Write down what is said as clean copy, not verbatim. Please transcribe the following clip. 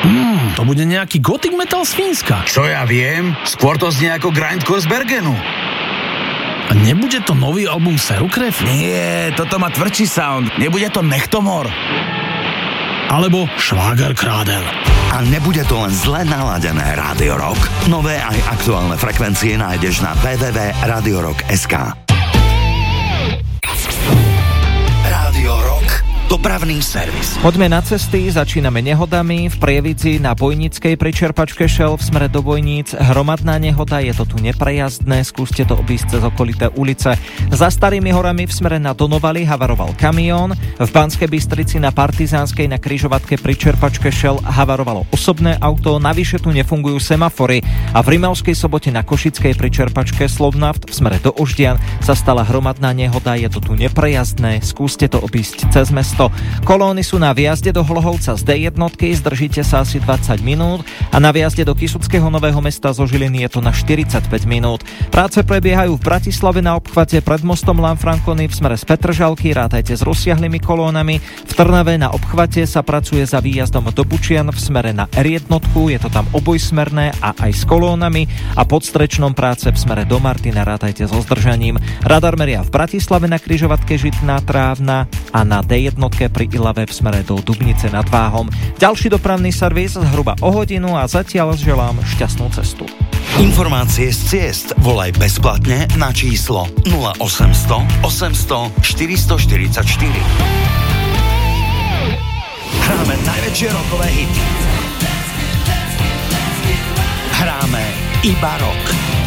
To bude nejaký gothic metal z Fínska. Čo ja viem, skôr to znie ako grindcore z Bergenu. A nebude to nový album Serukrev? Nie, toto má tvrdší sound. Nebude to Nechtomor. Alebo Šváger Krádel. A nebude to len zle naladené Rádio Rock. Nové aj aktuálne frekvencie nájdeš na www.radiorock.sk. Rádio Rock. Dopravný servis. Poďme na cesty, začíname nehodami. V Prievidzi na Bojnickej pri čerpačke Šel v smere do Bojníc hromadná nehoda, je to tu neprejazdné, skúste to obísť cez okolité ulice. Za Starými horami v smere na Donovali havaroval kamión, v Banskej Bystrici na Partizánskej na križovatke pri čerpačke Šel havarovalo osobné auto, navyše tu nefungujú semafory a v Rimavskej Sobote na Košickej pri čerpačke Slovnaft v smere do Oždian sa stala hromadná nehoda, je to tu neprejazdné, skúste to obísť cez mesto. Kolóny sú na viazde do Hlohovca z D1, zdržíte sa asi 20 minút a na viazde do Kysuckého Nového Mesta zo Žiliny je to na 45 minút. Práce prebiehajú v Bratislave na obchvate pred mostom Lanfrancony v smere z Petržalky, rátajte s rozsiahlými kolónami. V Trnave na obchvate sa pracuje za výjazdom do Bučian v smere na R1, je to tam obojsmerné a aj s kolónami a pod Strečnom práce v smere do Martina, rátajte so zdržaním. Radar meria v Bratislave na križovatke Žitná Trávna a na D1 pri Ilave v smere do Dubnice nad Váhom. Ďalší dopravný servis zhruba o hodinu a zatiaľ želám šťastnú cestu. Informácie z ciest volaj bezplatne na číslo 0800 800 444. Hráme najväčšie rockové hity. Hráme iba rock.